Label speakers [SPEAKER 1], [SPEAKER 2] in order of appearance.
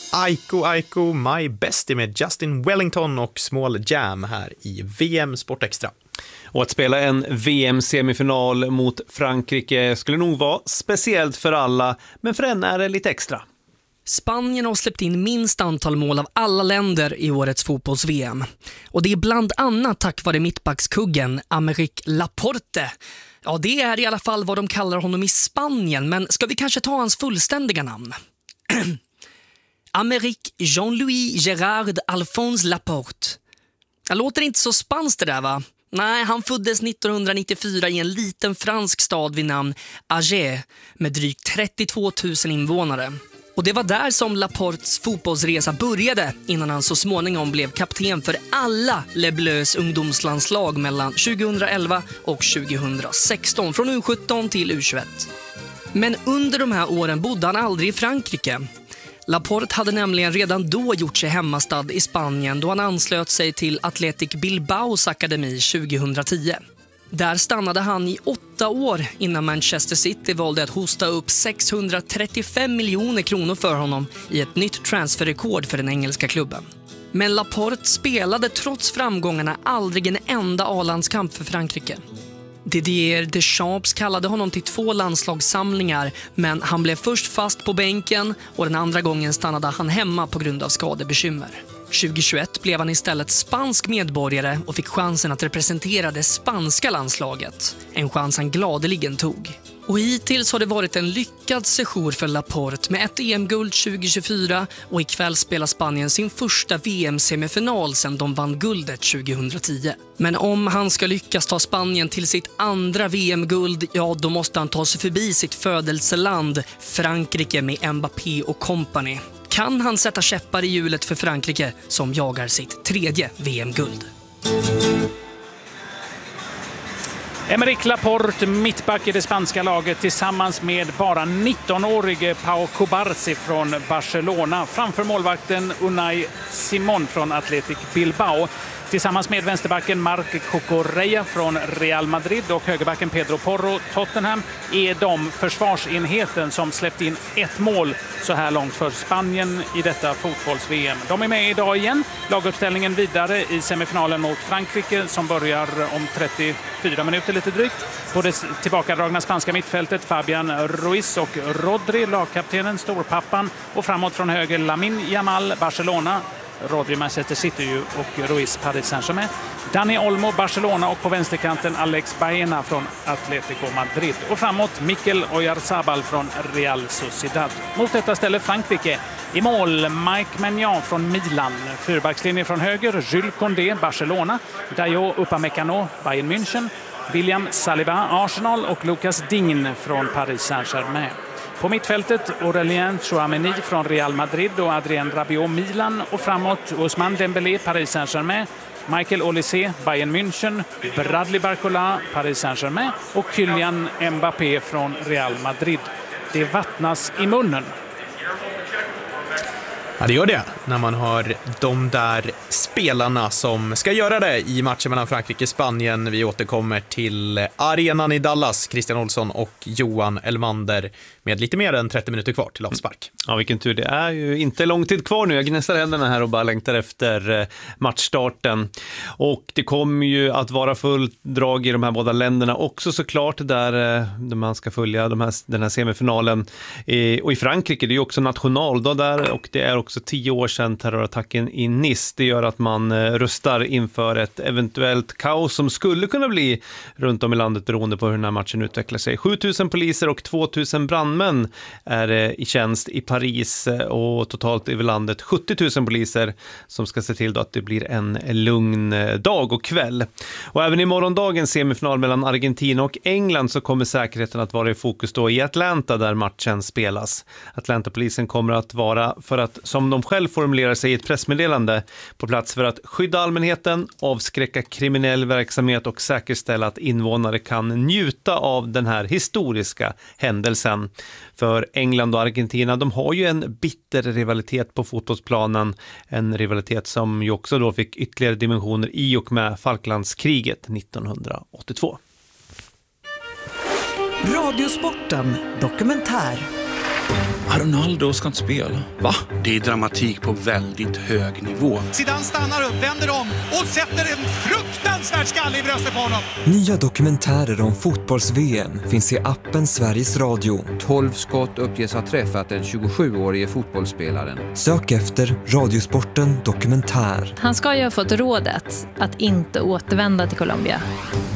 [SPEAKER 1] Aiko Aiko My Bestie med Justin Wellington och Small Jam här i VM Sport Extra.
[SPEAKER 2] Och att spela en VM-semifinal mot Frankrike skulle nog vara speciellt för alla, men för en är det lite extra.
[SPEAKER 3] Spanien har släppt in minst antal mål av alla länder i årets fotbolls-VM. Och det är bland annat tack vare mittbackskuggen Aymeric Laporte. Ja, det är i alla fall vad de kallar honom i Spanien, men ska vi kanske ta hans fullständiga namn? Aymeric Jean-Louis Gérard Alphonse Laporte. Det låter inte så spanskt det där, va? Nej, han föddes 1994 i en liten fransk stad vid namn Angers med drygt 32 000 invånare. Och det var där som Laportes fotbollsresa började innan han så småningom blev kapten för alla Les Bleus ungdomslandslag mellan 2011 och 2016, från U17 till U21. Men under de här åren bodde han aldrig i Frankrike. Laporte hade nämligen redan då gjort sig hemmastad i Spanien då han anslöt sig till Athletic Bilbaos akademi 2010. Där stannade han i 8 år innan Manchester City valde att hosta upp 635 miljoner kronor för honom i ett nytt transferrekord för den engelska klubben. Men Laporte spelade trots framgångarna aldrig en enda A-landskamp för Frankrike. Didier Deschamps kallade honom till 2 landslagssamlingar, men han blev först fast på bänken och den andra gången stannade han hemma på grund av skadebekymmer. 2021 blev han istället spansk medborgare och fick chansen att representera det spanska landslaget. En chans han gladeligen tog. Och hittills har det varit en lyckad sejour för Laporte med ett EM-guld 2024 och ikväll spelar Spanien sin första VM-semifinal sedan de vann guldet 2010. Men om han ska lyckas ta Spanien till sitt andra VM-guld, ja då måste han ta sig förbi sitt födelseland Frankrike med Mbappé och company. Kan han sätta käppar i hjulet för Frankrike som jagar sitt 3:e VM-guld?
[SPEAKER 4] Aymeric Laporte, mittback i det spanska laget tillsammans med bara 19-årige Pau Cubarsí från Barcelona framför målvakten Unai Simón från Athletic Bilbao. Tillsammans med vänsterbacken Marc Cucurella från Real Madrid och högerbacken Pedro Porro Tottenham är de försvarsenheten som släppt in 1 mål så här långt för Spanien i detta fotbolls-VM. De är med idag igen. Laguppställningen vidare i semifinalen mot Frankrike som börjar om 34 minuter lite drygt. På det tillbakadragna spanska mittfältet Fabian Ruiz och Rodri, lagkaptenen, storpappan, och framåt från höger Lamine Yamal, Barcelona, Rodri Manchester City och Ruiz Paris Saint-Germain. Dani Olmo Barcelona och på vänsterkanten Alex Baena från Atletico Madrid. Och framåt Mikel Oyarzabal från Real Sociedad. Mot detta ställer Frankrike i mål Mike Maignan från Milan. Fyrbackslinje från höger Jules Koundé Barcelona, Dayot Upamecano Bayern München, William Saliba Arsenal och Lucas Digne från Paris Saint-Germain. På mittfältet Aurélien Tchouaméni från Real Madrid och Adrien Rabiot Milan, och framåt Ousmane Dembélé Paris Saint-Germain, Michael Olise Bayern München, Bradley Barcola Paris Saint-Germain och Kylian Mbappé från Real Madrid. Det vattnas i munnen.
[SPEAKER 1] Ja, det gör det när man har de där spelarna som ska göra det i matchen mellan Frankrike och Spanien. Vi återkommer till arenan i Dallas, Christian Olsson och Johan Elmander med lite mer än 30 minuter kvar till avspark.
[SPEAKER 2] Ja, vilken tur. Det är ju inte lång tid kvar nu. Jag gnässar händerna här och bara längtar efter matchstarten. Och det kommer ju att vara fullt drag i de här båda länderna också såklart, där man ska följa den här semifinalen. Och i Frankrike, det är ju också nationaldag där, och det är också 10 år sedan terrorattacken i Nice. Det gör att man rustar inför ett eventuellt kaos som skulle kunna bli runt om i landet beroende på hur den här matchen utvecklar sig. 7000 poliser och 2000 brandmän är i tjänst i Paris, och totalt i landet 70 000 poliser som ska se till då att det blir en lugn dag och kväll. Och även i morgondagens semifinal mellan Argentina och England så kommer säkerheten att vara i fokus då i Atlanta där matchen spelas. Atlanta-polisen kommer att vara, för att som de själv formulerar sig i ett pressmeddelande, på plats för att skydda allmänheten, avskräcka kriminell verksamhet och säkerställa att invånare kan njuta av den här historiska händelsen. För England och Argentina, de har ju en bitter rivalitet på fotbollsplanen. En rivalitet som ju också då fick ytterligare dimensioner i och med Falklandskriget 1982.
[SPEAKER 5] Radiosporten dokumentär. Ronaldo ska inte spela. Va?
[SPEAKER 6] Det är dramatik på väldigt hög nivå.
[SPEAKER 7] Zidane stannar upp, vänder om och sätter en fruktansvärd skalle i bröstet på honom.
[SPEAKER 8] Nya dokumentärer om fotbolls-VM finns i appen Sveriges Radio.
[SPEAKER 9] 12 skott uppges ha träffat den 27-årige fotbollsspelaren.
[SPEAKER 8] Sök efter Radiosporten Dokumentär.
[SPEAKER 10] Han ska ju ha fått rådet att inte återvända till Colombia.